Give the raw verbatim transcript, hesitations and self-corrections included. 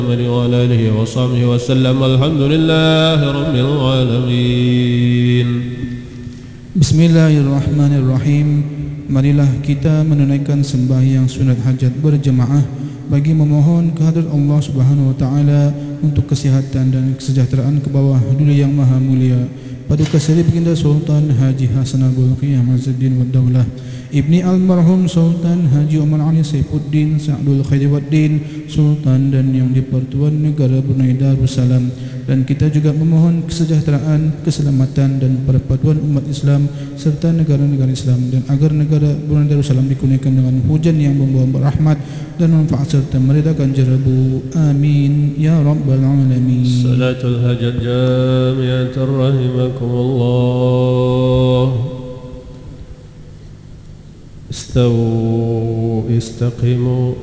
وعلى آله وصحبه وسلم. الحمد لله رب العالمين. Bismillahirrahmanirrahim. Marilah kita menunaikan sembahyang sunat hajat berjemaah bagi memohon kehadrat Allah Subhanahu wa taala untuk kesihatan dan kesejahteraan ke bawah dunia yang maha mulia Paduka Seri Baginda Sultan Haji Hasan Al-Bolkiah Azzuddin wa Daulah, Ibni Almarhum Sultan Haji Omar Ali Saifuddin Sa'dul Khairiwaddin Sultan dan yang di-Pertuan Negara Brunei Darussalam. Dan kita juga memohon kesejahteraan, keselamatan dan perpaduan umat Islam serta negara-negara Islam, dan agar negara Brunei Darussalam dikurniakan dengan hujan yang membawa rahmat dan manfaat serta meredakan jerebu. Amin ya rabbal alamin. Salatul hajat jami'atan rahimakumullah. Istawu istaqimu